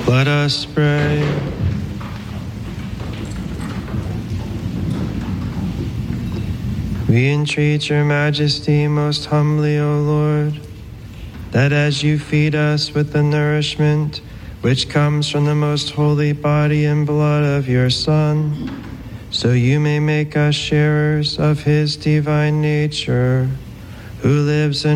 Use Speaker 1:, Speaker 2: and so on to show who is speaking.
Speaker 1: Let us pray. We entreat your majesty most humbly, O Lord, that as you feed us with the nourishment which comes from the most holy body and blood of your Son, so you may make us sharers of his divine nature, who lives and